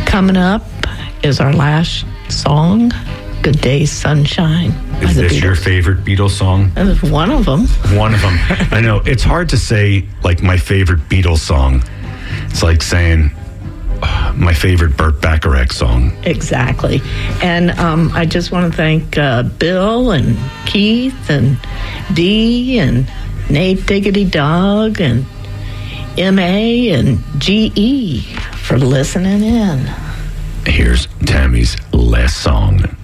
Coming up is our last song, Good Day, Sunshine. Is this your favorite Beatles song? That is one of them. One of them. I know. It's hard to say, like, my favorite Beatles song. It's like saying my favorite Burt Bacharach song. Exactly. And I just want to thank Bill and Keith and Dee and Nate Diggity Dog and M.A. and G.E. for listening in. Here's Tammy's last song.